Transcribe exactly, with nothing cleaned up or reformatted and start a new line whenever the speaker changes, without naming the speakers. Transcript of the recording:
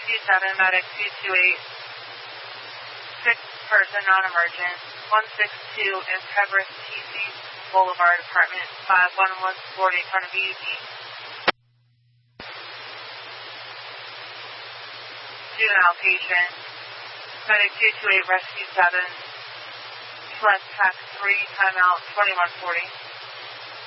two seven, medic two two eight, sixth person, non-emergent, one six two in Pebris T C Boulevard, apartment five one one forty, in front of B U D. Juvenile patient, medic two two eight, rescue seven, select pack three, timeout twenty-one forty.